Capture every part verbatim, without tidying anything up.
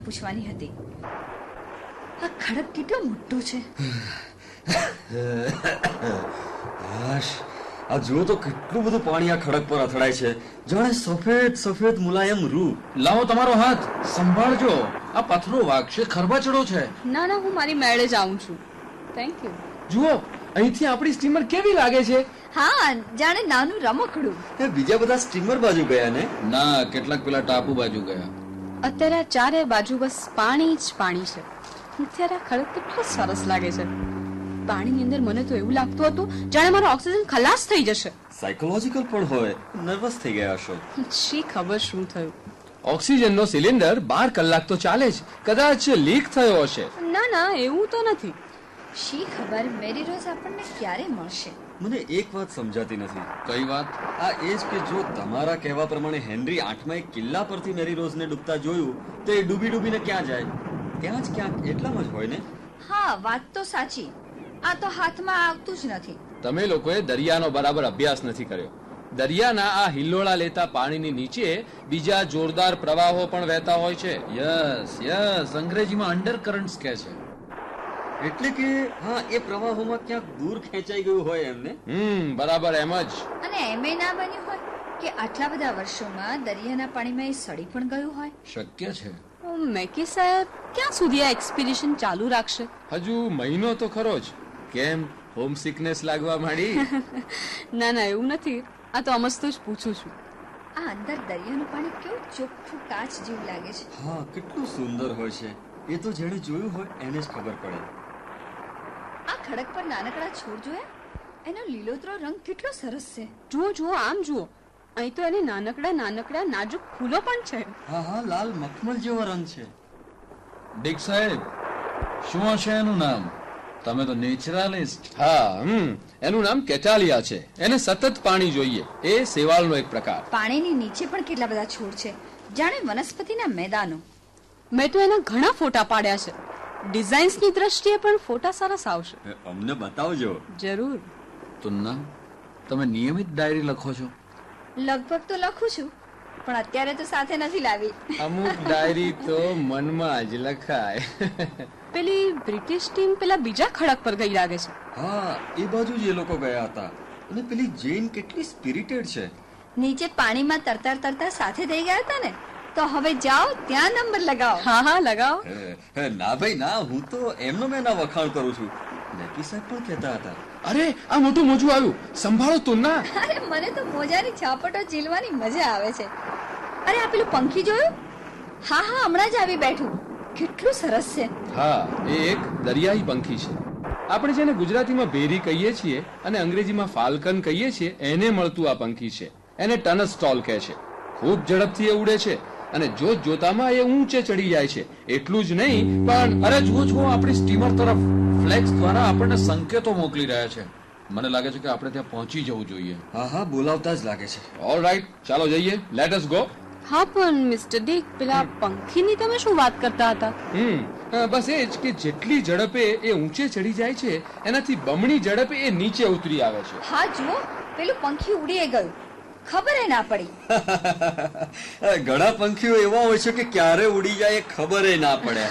પૂછવાની હતી. આ ખડક કેટલો મોટો છે. આ જુઓ તો કેટલું બધું પાણી આ ખડક પર અથડાય છે, જાણે સફેદ સફેદ મુલાયમ રૂ. લાવો તમારો હાથ, સંભાળજો, આ પથરો વાગશે, ખરબચડો છે. ના ના, હું મારી મેળે જ આવું છું. Thank you. જુઓ, અહીંથી આપણી સ્ટીમર કેવી લાગે છે. હા, જાણે નાનું રમકડું. બીજા બધા સ્ટીમર બાજુ ગયા ને? ના, કેટલાક પેલા ટાપુ બાજુ ગયા. અત્યારે આ ચારે બાજુ બસ પાણી જ પાણી છે. અત્યારે આ ખડક કેટલો સરસ લાગે છે. પાણીની અંદર મને તો એવું લાગતું હતું જાણે મારો ઓક્સિજન ખલાસ થઈ જશે. સાયકોલોજીકલ પણ હોય, નર્વસ થઈ ગયા હશો. શી ખબર શું થયું. ઓક્સિજનનો સિલિન્ડર બાર કલાક તો ચાલે જ, કદાચ લીક થયો હશે. ના ના, એવું તો નથી. શી ખબર મેરી રોઝ આપણને ક્યારે મળશે. મને એક વાત સમજાતી નથી. કઈ વાત? આ એ જ કે જો તમારા કહેવા પ્રમાણે હેનરી આઠમા એક કિલ્લા પરથી મેરી રોઝને ડૂબતા જોયું તો એ ડૂબી ડૂબીને ક્યાં જાય? ત્યાં જ ક્યાંક એટલામાં જ હોય ને? હા, વાત તો સાચી. આ તો હાથમાં આવતું જ નથી. તમે લોકોએ દરિયાનો બરાબર અભ્યાસ નથી કર્યો. દરિયાના આ હિલ્લોળા લેતા પાણીની નીચે બીજા જોરદાર પ્રવાહો પણ વહેતા હોય છે. યસ યસ, અંગ્રેજીમાં અંડરકરન્ટ્સ કહે છે. એટલે કે હા, એ પ્રવાહોમાં ક્યાંક દૂર ખેંચાઈ ગયું હોય એમને. હમ બરાબર, એમ જ. અને એમે ના બન્યું હોય કે આટલા બધા વર્ષોમાં દરિયાના પાણીમાં એ સડી પણ ગયું હોય. શક્ય છે. મેકી સાહેબ ક્યાં સુધી આ એક્સપિડિશન ચાલુ રાખશે? હજુ મહિનો તો ખરો જ. કેમ, હોમ સિકનેસ લાગવા માંડી? ના ના, એવું નથી. આ તો અમસ્તું જ પૂછું છું. આ અંદર દરિયાનું પાણી કેવું ચોખ્ખું કાચ જેવું લાગે છે. હા, કેટલું સુંદર હોય છે. એ તો જેણે જોયું હોય એને જ ખબર પડે. આ ખડક પર નાનકડા છોડ જોયા? એનો લીલોતરો રંગ કેટલો સરસ છે. જુઓ જુઓ, આમ જુઓ. અહીં તો એને નાનકડા નાનકડા નાજુક ફૂલો પણ છે. હા હા, લાલ મખમલ જેવો રંગ છે. ડિક સાહેબ, શું હશે એનું નામ? તમે તો નેચરલિસ્ટ. હા, હમ એનું નામ કેટાલિયા છે. એને સતત પાણી જોઈએ. એ શેવાળનો એક પ્રકાર. પાણીની નીચે પણ કેટલા બધા છોડ છે, જાણે વનસ્પતિના મેદાનો. મેં તો એના ઘણા ફોટા પાડ્યા છે. ડિઝાઇન્સની દ્રષ્ટિએ પણ ફોટા સરસ આવશે. અમને બતાવજો. જરૂર. તુન્ના, તમે નિયમિત ડાયરી લખો છો? લગભગ તો લખું છું, પણ અત્યારે તો સાથે નથી લાવી. અમુક ડાયરી તો મનમાં જ લખાય. પેલી બ્રિટિશ ટીમ પેલા બીજા ખડક પર ગઈ લાગે છે. હા, એ બાજુ જ એ લોકો ગયા હતા. અને પેલી જેન કેટલી સ્પિરિટેડ છે. નીચે પાણીમાં તરતા તરતા સાથે થઈ ગયા હતા ને, તો હવે જાઓ ત્યાં નંબર લગાવો. હા હા, લગાવો. ના ભાઈ ના, હું તો એમનો મેં ના વખાણ કરું છું. મેકી સાહેબ પણ કહેતા હતા. અરે, આ મોટું મોજું આવ્યું, સંભાળો તુન્ના. અરે, મને તો મોજાની છાપટો ઝીલવાની મજા આવે છે. અરે, આ પેલું પંખી જોયું? હા હા, હમણાં જ આવી બેઠું. કેટલું સરસ છે. હા, એ એક દરિયાઈ પંખી છે. આપણે જેને ગુજરાતીમાં ભેરી કહીએ છીએ અને અંગ્રેજીમાં ફાલ્કન કહીએ છીએ, એને મળતું આ પંખી છે. એને ટનસ્ટોલ કહે છે. ખૂબ ઝડપથી એ ઉડે છે અને જોત જોતામાં એ ઊંચે ચડી જાય છે. એટલું જ નહીં, પણ અરે જુઓ જુઓ, આપણી સ્ટીમર તરફ ફ્લેક્સ દ્વારા આપણને સંકેતો મોકલી રહ્યા છે. મને લાગે છે કે આપણે ત્યાં પહોંચી જવું જોઈએ. હા હા, બોલાવતા જ લાગે છે. ઓલ રાઈટ, ચાલો જઈએ. Let us go. હા, પણ મિસ્ટર ડીક, પેલા પંખીની તમે શું વાત કરતા હતા? હમ બસ એ જ કે જેટલી ઝડપે એ ઊંચે ચડી જાય છે એનાથી બમણી ઝડપે એ નીચે ઉતરી આવે છે. હા, જુઓ, પેલું પંખી ઉડી ગયું, ખબર એ ના પડી. ઘણા પંખીઓ એવા હોય છે કે ક્યારે ઉડી જાય એ ખબર એ ના પડે.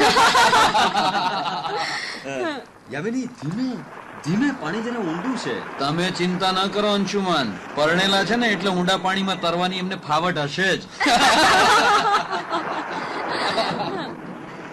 યામિની, ધીમે ધીમે, પાણી જેને ઊંડું છે. તમે ચિંતા ન કરો અંશુમાન, પરણેલા છે ને એટલે ઊંડા પાણીમાં તરવાની એમને ફાવટ હશે જ.